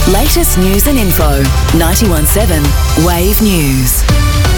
Latest news and info. 91.7 Wave News.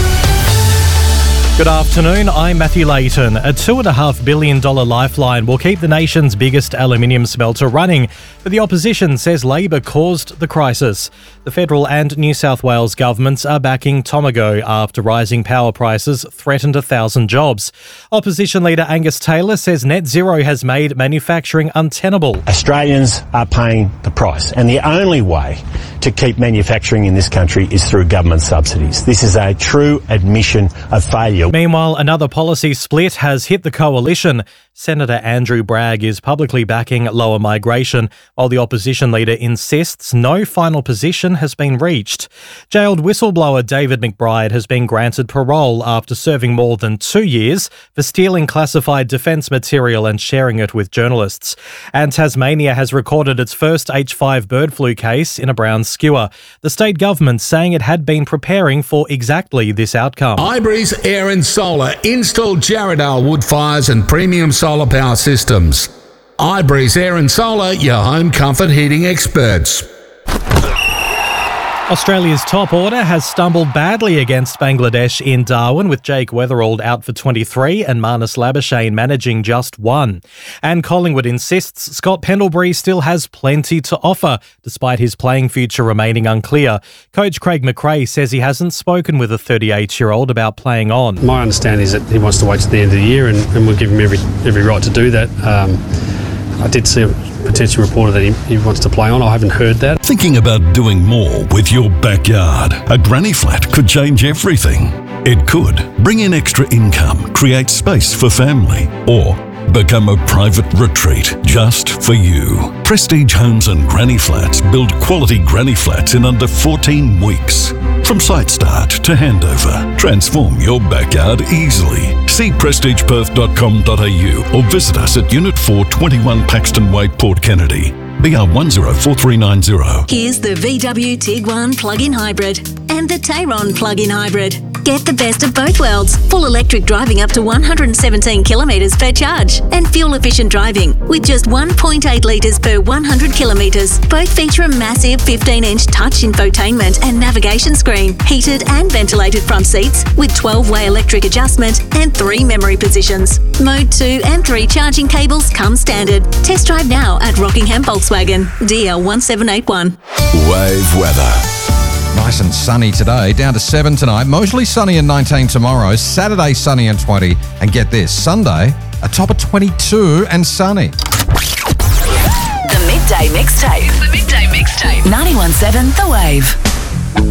Good afternoon, I'm Matthew Layton. A $2.5 billion lifeline will keep the nation's biggest aluminium smelter running, but the opposition says Labor caused the crisis. The federal and New South Wales governments are backing Tomago after rising power prices threatened 1,000 jobs. Opposition leader Angus Taylor says net zero has made manufacturing untenable. Australians are paying the price, and the only way to keep manufacturing in this country is through government subsidies. This is a true admission of failure. Meanwhile, another policy split has hit the coalition. Senator Andrew Bragg is publicly backing lower migration, while the opposition leader insists no final position has been reached. Jailed whistleblower David McBride has been granted parole after serving more than 2 years for stealing classified defence material and sharing it with journalists. And Tasmania has recorded its first H5 bird flu case in a brown skua. The state government saying it had been preparing for exactly this outcome. Ibree's Air and Solar installed Jarrahdale wood fires and premium solar power systems. Ibree's Air and Solar, your home comfort heating experts. Australia's top order has stumbled badly against Bangladesh in Darwin, with Jake Weatherald out for 23 and Marnus Labuschagne managing just 1. And Collingwood insists Scott Pendlebury still has plenty to offer, despite his playing future remaining unclear. Coach Craig McRae says he hasn't spoken with the 38-year-old about playing on. My understanding is that he wants to wait to the end of the year, and we'll give him every right to do that. I did see a potential reporter that he wants to play on. I haven't heard that. Thinking about doing more with your backyard? A granny flat could change everything. It could bring in extra income, create space for family, or become a private retreat just for you. Prestige Homes and Granny Flats build quality granny flats in under 14 weeks. From site start to handover, transform your backyard easily. See prestigeperth.com.au or visit us at Unit 4, 21 Paxton Way, Port Kennedy. BR 104390. Here's the VW Tiguan plug-in hybrid and the Tayron plug-in hybrid. Get the best of both worlds. Full electric driving up to 117 kilometres per charge and fuel-efficient driving with just 1.8 litres per 100 kilometres. Both feature a massive 15-inch touch infotainment and navigation screen, heated and ventilated front seats with 12-way electric adjustment and 3 memory positions. Mode 2 and 3 charging cables come standard. Test drive now at Rockingham Volkswagen, DL 1781. Wave weather. Nice and sunny today, down to 7 tonight, mostly sunny and 19 tomorrow, Saturday sunny and 20, and get this, Sunday, a top of 22 and sunny. The Midday Mixtape. 91.7 The Wave.